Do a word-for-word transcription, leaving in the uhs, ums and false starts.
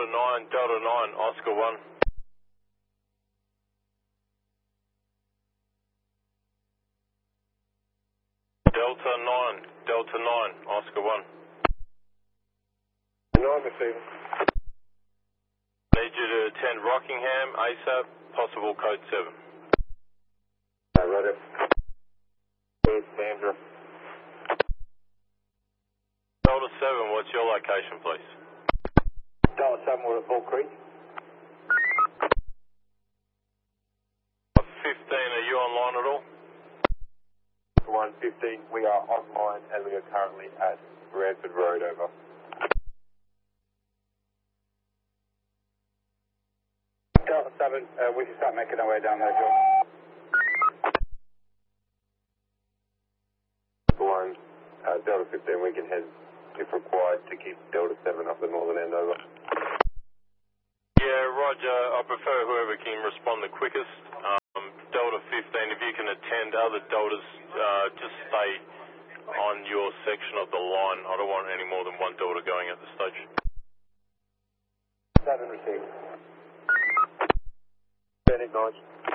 Delta nine, Delta nine, Oscar one. Delta nine, Delta nine, Oscar one. nine receiving. Need you to attend Rockingham, ASAP, possible code seven. I read it. It's Sandra. Delta seven, what's your location, please? Delta seven, we're at Bull Creek. fifteen, are you online at all? one fifteen, we are online and we are currently at Ranford Road, over. Delta seven, uh, we can start making our way down there, Joe. one, uh, Delta fifteen, we can head, if required, to keep Delta seven up the northern end, over. Yeah, Roger, I prefer whoever can respond the quickest. Um, Delta fifteen, if you can attend other Deltas, uh, just stay on your section of the line. I don't want any more than one Delta going at the station. seven received. Acknowledged.